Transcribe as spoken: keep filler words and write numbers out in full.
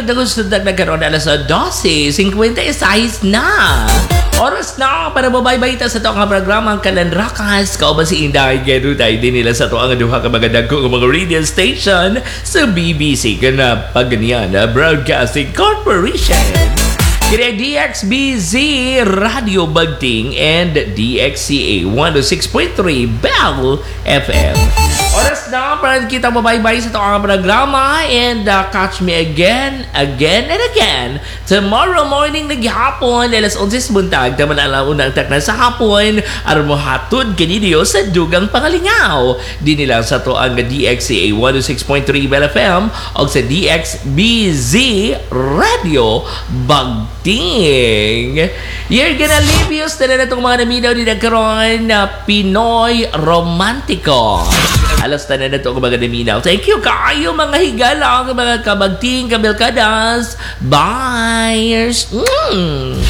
Pero gusto na nagkaroon alas twelve, fifty-six na. Oras na para mabaybayta sa ito ang programa ang Kalanrakas. Kauban si Inday Gerutay din nila sa ito ang duha ka magandang kong mga radio station sa B B C na Paganian Broadcasting Corporation. Kaya D X B Z Radio Bagting and D X C A one oh six point three Bell F M. Oras na para kita mabaybay sa itong programa and uh, catch me again, again and again tomorrow morning naghihapon alas eleven buntag taman alam unang takna sa hapon aron mo hatod kaniyo sa dugang pangalingaw. Di nila sa to ang D X C A one oh six point three Bell F M o sa D X B Z Radio Bagting. You're gonna leave you sa na itong mga naminaw ni nagkaroon na Pinoy Romantiko. Alas tanan na ito ang mga naminaw. Thank you kayo mga higalang, mga kabagting, kabilkadas. Bye! Mm.